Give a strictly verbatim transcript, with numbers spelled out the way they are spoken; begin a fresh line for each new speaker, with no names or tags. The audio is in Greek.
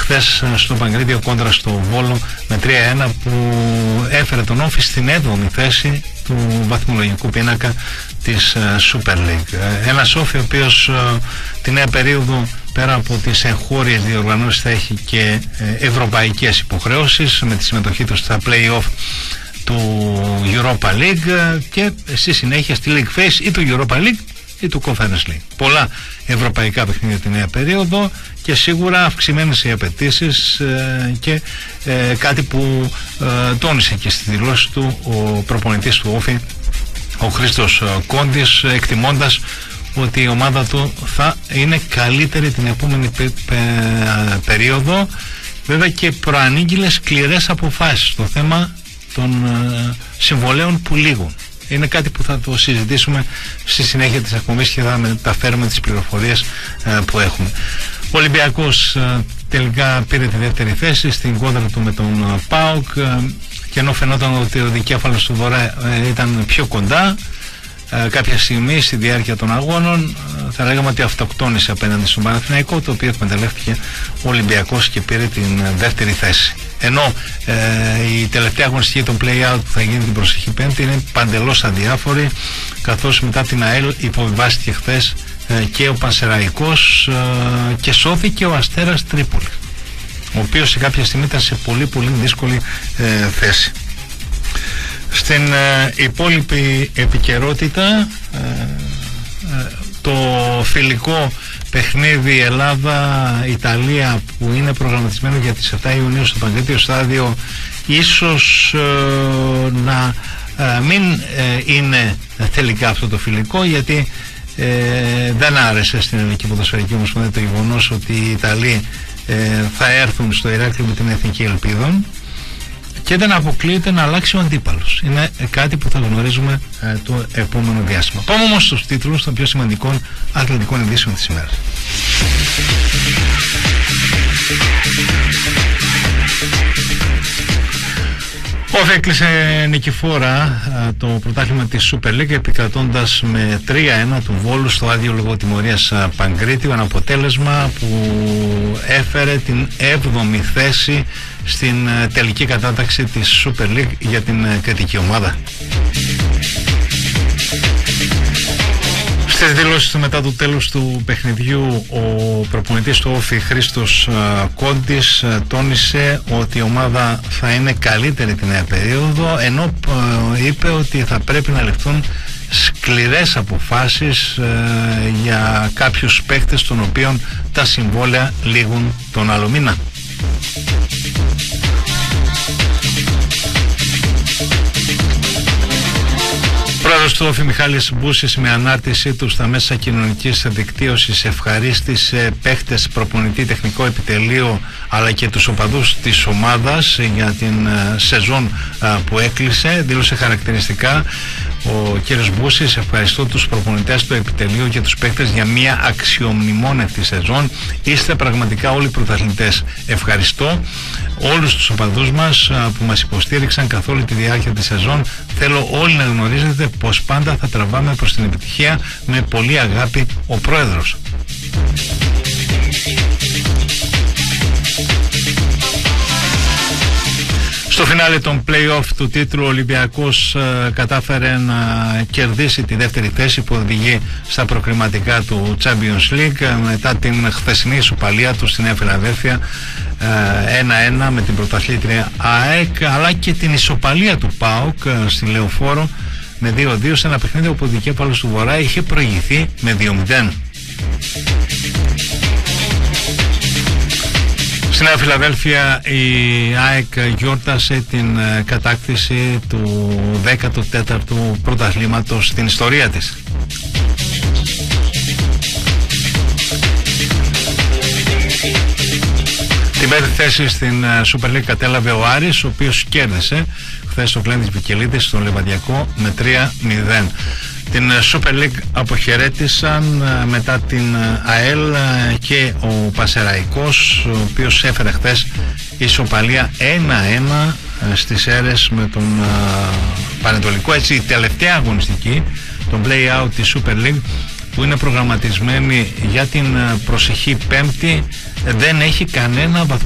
χθες στο Παγκρίτιο κόντρα στο Βόλο με τρία ένα, που έφερε τον Όφη στην έβδομη θέση του βαθμολογικού πίνακα της Super League. Ένας Όφη ο οποίος τη νέα περίοδο, πέρα από τις εγχώριες διοργανώσεις, θα έχει και ευρωπαϊκές υποχρεώσεις με τη συμμετοχή του στα play-off του Europa League και στη συνέχεια στη League Phase ή του Europa League ή του Conference League. Πολλά ευρωπαϊκά παιχνίδια τη νέα περίοδο και σίγουρα αυξημένες οι απαιτήσεις ε, και ε, κάτι που ε, τόνισε και στη δηλώση του ο προπονητής του Όφη, ο Χρήστος Κόντης, εκτιμώντας ότι η ομάδα του θα είναι καλύτερη την επόμενη πε, πε, περίοδο. Βέβαια και προανήγγειλε σκληρές αποφάσεις στο θέμα των ε, συμβολέων που λήγουν. Είναι κάτι που θα το συζητήσουμε στη συνέχεια της εκπομπής και θα μεταφέρουμε τις πληροφορίες ε, που έχουμε. Ο Ολυμπιακός ε, τελικά πήρε τη δεύτερη θέση στην κόντρα του με τον ε, ΠΑΟΚ ε, και ενώ φαινόταν ότι ο δικέφαλος του Βορρά ε, ήταν πιο κοντά, ε, κάποια στιγμή στη διάρκεια των αγώνων ε, θα λέγαμε ότι αυτοκτόνησε απέναντι στον Παναθηναϊκό, το οποίο εκμεταλλεύτηκε ο Ολυμπιακός και πήρε την ε, δεύτερη θέση. Ενώ ε, η τελευταία αγωνιστική των play-out που θα γίνει την προσεχή Πέμπτη είναι παντελώς αδιάφορη, καθώς μετά την ΑΕΛ υποβιβάστηκε χθες ε, και ο Πανσεραϊκός ε, και σώθηκε ο Αστέρας Τρίπολη, ο οποίος σε κάποια στιγμή ήταν σε πολύ πολύ δύσκολη ε, θέση. Στην ε, υπόλοιπη επικαιρότητα, ε, ε, το φιλικό παιχνίδι Ελλάδα-Ιταλία που είναι προγραμματισμένο για τις επτά Ιουνίου στο Παγκρίτιο Στάδιο ίσως ε, να ε, μην ε, είναι τελικά αυτό το φιλικό, γιατί ε, δεν άρεσε στην Ελληνική Ποδοσφαιρική Ομοσπονδία το γεγονός ότι οι Ιταλοί ε, θα έρθουν στο Ηράκλειο με την Εθνική Ελπίδων και δεν αποκλείεται να αλλάξει ο αντίπαλος. Είναι κάτι που θα γνωρίζουμε ε, το επόμενο διάστημα. Πάμε όμως στους τίτλους των πιο σημαντικών αθλητικών ειδήσεων της ημέρας. Όφη έκλεισε νικηφόρα το πρωτάθλημα της Super League, επικρατώντας με τρία ένα του Βόλου στο άδειο λόγω τιμωρίας Παγκρίτιου, ένα αποτέλεσμα που έφερε την έβδομη θέση στην τελική κατάταξη της Super League για την κριτική ομάδα. Στις δηλώσεις του μετά το τέλος του παιχνιδιού, ο προπονητής του Όφη Χρήστος Κόντης τόνισε ότι η ομάδα θα είναι καλύτερη την νέα περίοδο, ενώ είπε ότι θα πρέπει να ληφθούν σκληρές αποφάσεις για κάποιους παίκτες των οποίων τα συμβόλαια λήγουν τον άλλο μήνα. Ο πρόεδρος του Όφη Μιχάλης Μπούσης, με ανάρτησή του στα μέσα κοινωνικής δικτύωσης, ευχαρίστησε παίχτες, προπονητή, τεχνικό επιτελείο αλλά και τους οπαδούς της ομάδας για την σεζόν που έκλεισε. Δήλωσε χαρακτηριστικά ο κύριος Μπούσης: ευχαριστώ τους προπονητές του επιτελείου και τους παίκτες για μια αξιομνημόνευτη σεζόν. Είστε πραγματικά όλοι πρωταθλητές. Ευχαριστώ όλους τους οπαδούς μας που μας υποστήριξαν καθ' όλη τη διάρκεια της σεζόν. Θέλω όλοι να γνωρίζετε πως πάντα θα τραβάμε προς την επιτυχία. Με πολύ αγάπη, ο πρόεδρος. Στο φινάλε των play-off του τίτλου, ο Ολυμπιακός ε, κατάφερε να κερδίσει τη δεύτερη θέση που οδηγεί στα προκριματικά του Champions League ε, μετά την χθεσινή ισοπαλία του στη Νέα Φιλαδέλφια ένα ένα με την πρωταθλήτρια ΑΕΚ, αλλά και την ισοπαλία του ΠΑΟΚ ε, στη Λεωφόρο με δύο δύο σε ένα παιχνίδι όπου ο δικέφαλος του Βορρά είχε προηγηθεί με δύο μηδέν. Στη Νέα Φιλαδέλφια η ΑΕΚ γιόρτασε την κατάκτηση του δέκατου τέταρτου πρωταθλήματος στην ιστορία της. Την πέμπτη θέση στην Super League κατέλαβε ο Άρης, ο οποίος κέρδισε χθες στο Κλέντης Βικελίδης στον Λεβαδιακό με τρία μηδέν. Την Super League αποχαιρέτησαν μετά την ΑΕΛ και ο Πανσεραϊκός, ο οποίος έφερε χθες ισοπαλία ένα ένα στις Σέρρες με τον Πανετολικό. Έτσι η τελευταία αγωνιστική, τον play-out της Super League, που είναι προγραμματισμένη για την προσεχή Πέμπτη, δεν έχει κανένα βαθμό.